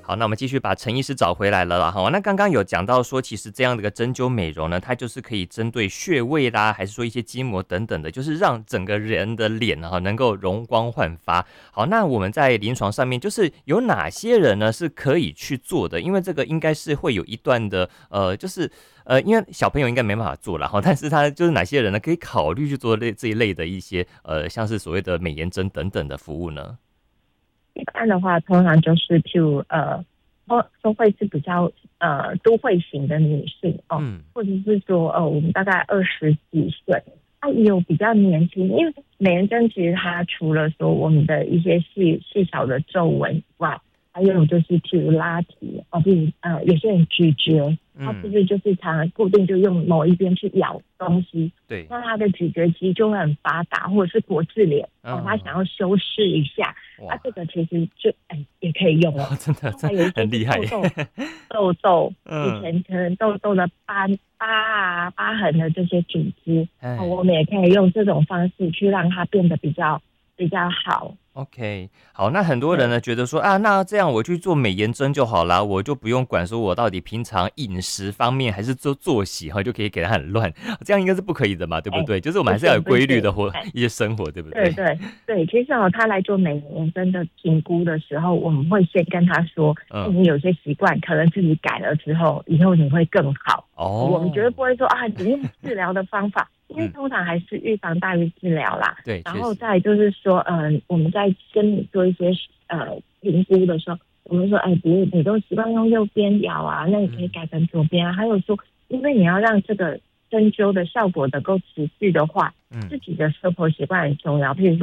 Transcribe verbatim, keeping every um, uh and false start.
好，那我们继续把陈医师找回来了啦。好，那刚刚有讲到说，其实这样的一个针灸美容呢，它就是可以针对穴位啦，还是说一些筋膜等等的，就是让整个人的脸哈能够容光焕发。好，那我们在临床上面，就是有哪些人呢是可以去做的？因为这个应该是会有一段的，呃，就是呃，因为小朋友应该没办法做了哈，但是他就是哪些人呢可以考虑去做类这一类的一些呃，像是所谓的美颜针等等的服务呢？ 一般的话，通常就是譬如呃，都都会是比较呃都会型的女性哦， 嗯， 或者是说呃我们大概二十几岁，啊也有比较年轻，因为美人针其实它除了说我们的一些细细小的皱纹以外，还有就是譬如拉提哦，譬如呃有些人咀嚼，他是不嗯， 是就是常常固定就用某一边去咬东西， 对， 那他的咀嚼肌就会很发达，或者是国字脸哦，他想嗯， 要修饰一下。啊， 哇， 这个其实就哎也可以用哦。 真的，真还有一些是很厉害耶。 痘痘、痘痘，以嗯， 前可能痘痘的斑疤啊、疤痕的这些组织，哦， 哎。 我们也可以用这种方式去让它变得比较比较好。 OK，好，那很多人对， 呢觉得说啊，那这样我去做美颜针就好啦，我就不用管说我到底平常饮食方面还是做作息哈，就可以给它很乱，这样应该是不可以的嘛，对不哎， 对？就是我们不还是要有行不行， 规律的活哎。 一些生活，对不对？ 对对对，其实哦，他来做美颜针的评估的时候，我们会先跟他说，哎， 嗯， 你有些习惯可能自己改了之后，以后你会更好。我们绝对哦， 不会说啊，你用治疗的方法，因为嗯， 通常还是预防大于治疗啦。 对， 然确实， 后再就是说，嗯、我们在跟你做一些呃评估的时候，我们说，哎，比如你都习惯用右边咬啊，那你可以嗯。 改成左边啊。还有说，因为你要让这个针灸的效果能够持续的话，自嗯己的生活习惯很重要，譬如说。